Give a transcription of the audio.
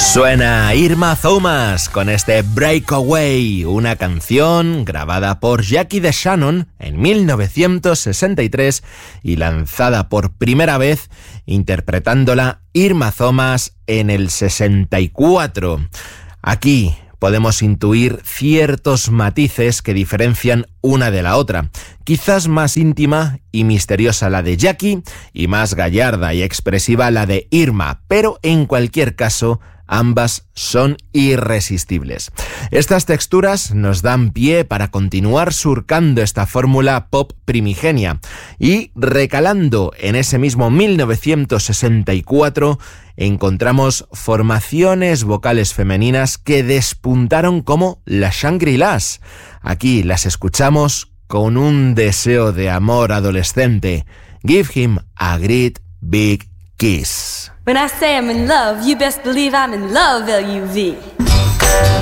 Suena Irma Thomas con este Breakaway, una canción grabada por Jackie DeShannon en 1963 y lanzada por primera vez interpretándola Irma Thomas en el 64. Aquí podemos intuir ciertos matices que diferencian una de la otra. Quizás más íntima y misteriosa la de Jackie y más gallarda y expresiva la de Irma, pero en cualquier caso ambas son irresistibles. Estas texturas nos dan pie para continuar surcando esta fórmula pop primigenia y, recalando en ese mismo 1964, encontramos formaciones vocales femeninas que despuntaron como las Shangri-Las. Aquí las escuchamos con un deseo de amor adolescente. Give him a great big kiss. When I say I'm in love, you best believe I'm in love, L-U-V.